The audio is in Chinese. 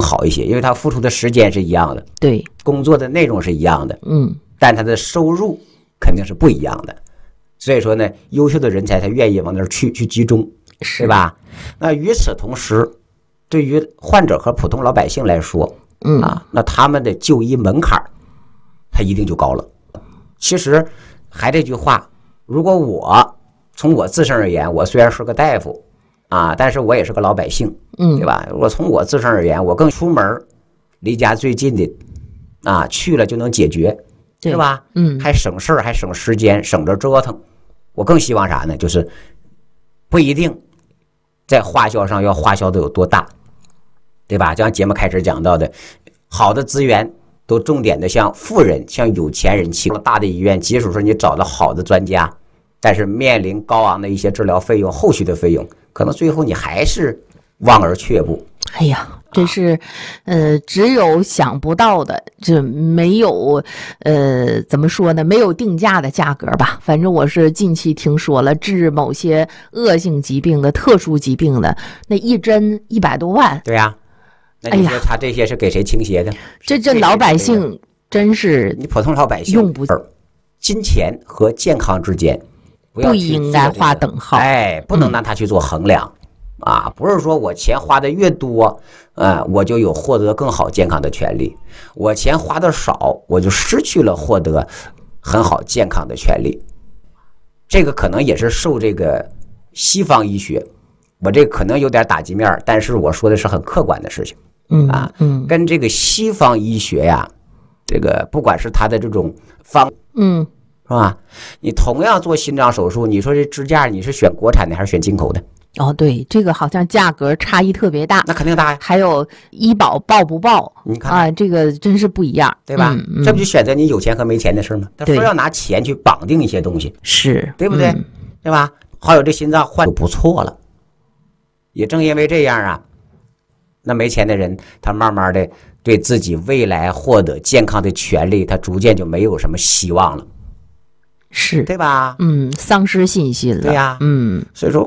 好一些，因为他付出的时间是一样的， 对， 工作的内容是一样的， 嗯， 但他的收入肯定是不一样的。所以说呢，优秀的人才他愿意往那儿去集中，对吧？那与此同时，对于患者和普通老百姓来说，那他们的就医门槛他一定就高了。其实还这句话，如果我从我自身而言，我虽然是个大夫但是我也是个老百姓，对吧？我从我自身而言，我更出门离家最近的去了就能解决，是吧？还省事儿，还省时间，省着折腾。我更希望啥呢？就是不一定在花销上要花销的有多大，对吧？就像节目开始讲到的，好的资源都重点的向富人、向有钱人去大的医院，即使说你找到好的专家，但是面临高昂的一些治疗费用、后续的费用，可能最后你还是望而却步。 哎呀，这是只有想不到的，这没有怎么说呢，没有定价的价格吧。反正我是近期听说了，治某些恶性疾病的、特殊疾病的，那一针100多万。 对呀，那你说他这些是给谁倾斜的？ 这老百姓真是你普通老百姓用不， 金钱和健康之间不应该划等号， 不能拿它去做衡量。不是说我钱花的越多，我就有获得更好健康的权利；我钱花的少，我就失去了获得很好健康的权利。这个可能也是受这个西方医学，我这个可能有点打击面，但是我说的是很客观的事情。跟这个西方医学呀，这个不管是它的这种方，是吧？你同样做心脏手术，你说这支架你是选国产的还是选进口的？ 哦，对，这个好像价格差异特别大， 那肯定大呀。 还有医保报不报， 你看这个真是不一样， 对吧？这不就选择你有钱和没钱的事吗？他非要拿钱去绑定一些东西， 是对不对？对吧？好有这心脏换就不错了。也正因为这样那没钱的人，他慢慢的对自己未来获得健康的权利，他逐渐就没有什么希望了， 是， 对吧？ 丧失信心了， 对呀，所以说。